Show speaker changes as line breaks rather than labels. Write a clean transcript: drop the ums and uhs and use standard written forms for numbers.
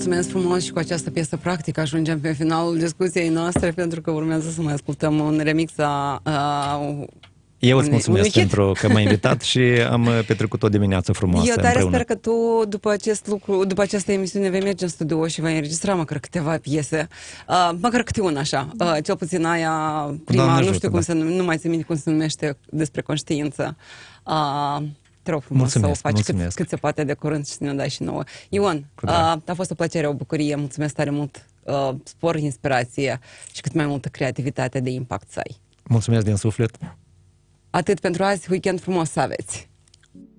mulțumesc frumos și cu această piesă practică ajungem pe finalul discuției noastre, pentru că urmează să mai ascultăm un remix
Eu îți mulțumesc pentru că m-ai invitat și am petrecut o dimineață frumoasă
Eu tare
împreună.
sper că tu, după această emisiune, vei merge în studio și vei înregistra măcar câteva piese, măcar câte una așa, cel puțin aia prima,
Doamne
nu
ajută,
știu cum nu mai țin minte cum se numește, despre conștiință. Te rog frumos să o faci cât se poate de curând și să ne dai și nouă. Ion, a fost o plăcere, o bucurie, mulțumesc tare mult, spor, inspirație și cât mai multă creativitate de impact să ai.
Mulțumesc din suflet.
Atât pentru azi, weekend frumos să aveți!